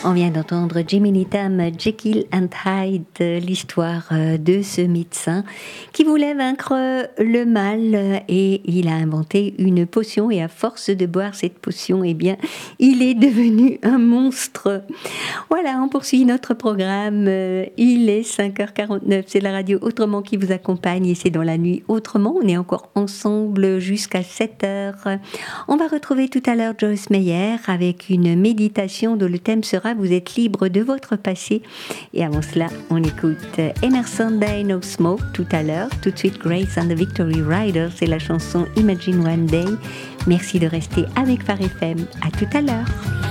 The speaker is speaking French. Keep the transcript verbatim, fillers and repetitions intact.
On vient d'entendre Jimmy Needham, Jekyll and Hyde, l'histoire de ce médecin qui voulait vaincre le mal et il a inventé une potion et à force de boire cette potion, eh bien, il est devenu un monstre. Voilà, on poursuit notre programme. Il est cinq heures quarante-neuf, c'est la radio Autrement qui vous accompagne et c'est dans la nuit Autrement. On est encore ensemble jusqu'à sept heures. On va retrouver tout à l'heure Joyce Meyer avec une méditation dont le thème sera Vous êtes libre de votre passé. Et avant cela, on écoute Emerson Day No Smoke tout à l'heure. Tout de suite, Grace and the Victory Riders, c'est la chanson Imagine One Day. Merci de rester avec Phare F M. À tout à l'heure.